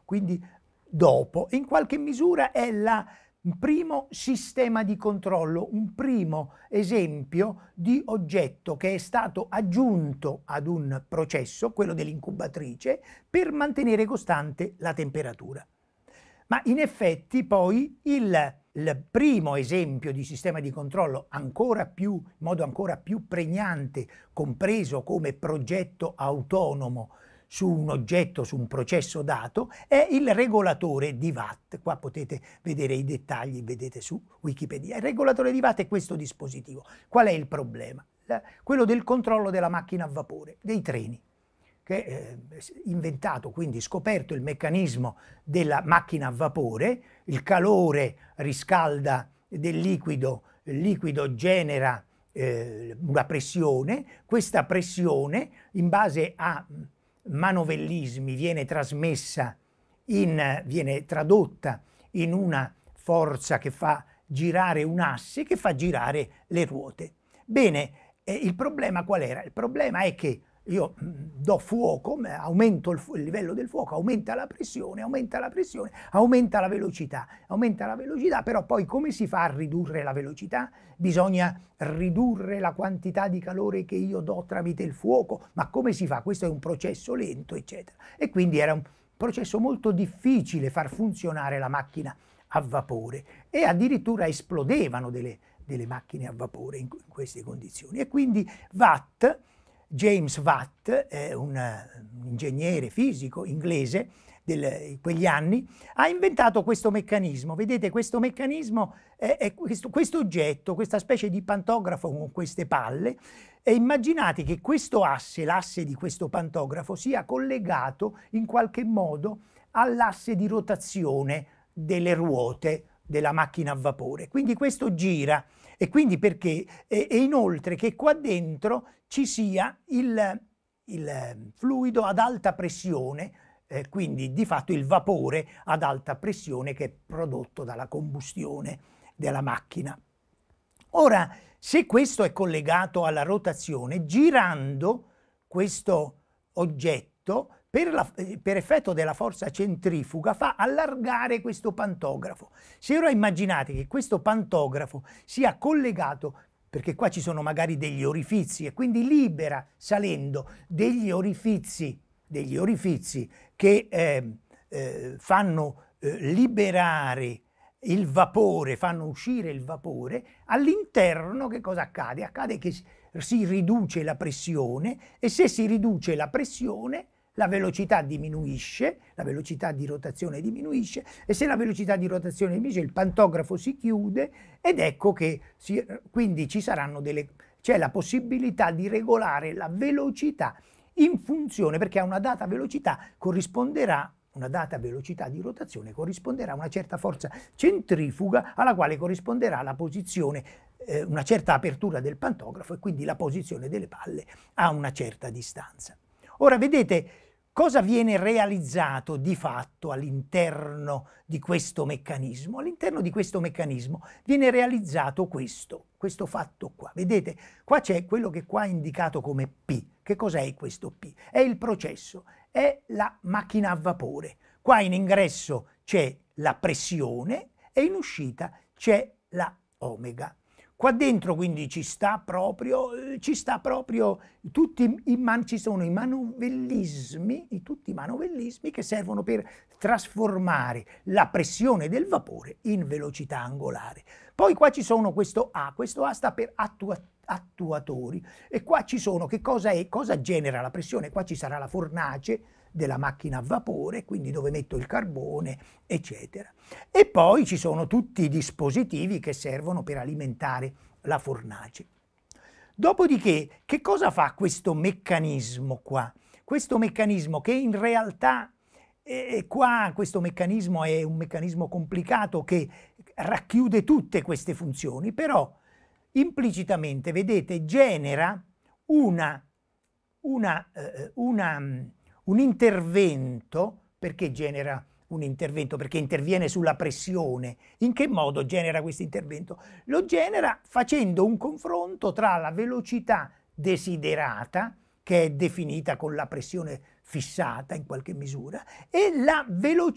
quindi dopo. In qualche misura è un primo sistema di controllo, un primo esempio di oggetto che è stato aggiunto ad un processo, quello dell'incubatrice, per mantenere costante la temperatura. Ma in effetti poi il primo esempio di sistema di controllo in modo ancora più pregnante, compreso come progetto autonomo su un oggetto, su un processo dato, è il regolatore di Watt. Qua potete vedere i dettagli, vedete su Wikipedia. Il regolatore di Watt è questo dispositivo. Qual è il problema? Quello del controllo della macchina a vapore, dei treni, che è inventato, quindi scoperto il meccanismo della macchina a vapore, il calore riscalda del liquido, il liquido genera una pressione, questa pressione in base a manovellismi viene tradotta in una forza che fa girare un asse, che fa girare le ruote. Bene, il problema qual era? Il problema è che io do fuoco, aumento il livello del fuoco, aumenta la pressione, aumenta la velocità, però poi come si fa a ridurre la velocità? Bisogna ridurre la quantità di calore che io do tramite il fuoco, ma come si fa? Questo è un processo lento, eccetera. E quindi era un processo molto difficile far funzionare la macchina a vapore e addirittura esplodevano delle macchine a vapore in queste condizioni. E quindi James Watt, è un ingegnere fisico inglese di quegli anni, ha inventato questo meccanismo. Vedete, questo meccanismo è questo oggetto, questa specie di pantografo con queste palle, e immaginate che questo asse, l'asse di questo pantografo, sia collegato in qualche modo all'asse di rotazione delle ruote della macchina a vapore. Quindi questo gira, e quindi perché? E inoltre che qua dentro ci sia il fluido ad alta pressione, quindi di fatto il vapore ad alta pressione che è prodotto dalla combustione della macchina. Ora, se questo è collegato alla rotazione, girando questo oggetto, per effetto della forza centrifuga, fa allargare questo pantografo. Se ora immaginate che questo pantografo sia collegato, perché qua ci sono magari degli orifizi, e quindi libera, salendo, degli orifizi che fanno liberare il vapore, fanno uscire il vapore, all'interno che cosa accade? Accade che si riduce la pressione, e se si riduce la pressione la velocità diminuisce, la velocità di rotazione diminuisce, e se la velocità di rotazione diminuisce il pantografo si chiude, ed ecco che quindi c'è la possibilità di regolare la velocità in funzione, perché a una data velocità di rotazione corrisponderà una certa forza centrifuga alla quale corrisponderà la posizione, una certa apertura del pantografo, e quindi la posizione delle palle a una certa distanza. Ora vedete cosa viene realizzato di fatto all'interno di questo meccanismo. All'interno di questo meccanismo viene realizzato questo fatto qua. Vedete, qua c'è quello che qua è indicato come P. Che cos'è questo P? È il processo, è la macchina a vapore. Qua in ingresso c'è la pressione e in uscita c'è la omega. Qua dentro quindi ci sta proprio ci sono i manovellismi, tutti i manovellismi che servono per trasformare la pressione del vapore in velocità angolare. Poi qua ci sono questo A sta per attuatori, e qua ci sono, cosa genera la pressione? Qua ci sarà la fornace della macchina a vapore, quindi dove metto il carbone, eccetera. E poi ci sono tutti i dispositivi che servono per alimentare la fornace. Dopodiché, che cosa fa questo meccanismo qua? Questo meccanismo che in realtà questo meccanismo è un meccanismo complicato che racchiude tutte queste funzioni, però implicitamente, vedete, genera un intervento. Perché genera un intervento? Perché interviene sulla pressione. In che modo genera questo intervento? Lo genera facendo un confronto tra la velocità desiderata, che è definita con la pressione fissata in qualche misura, e la velocità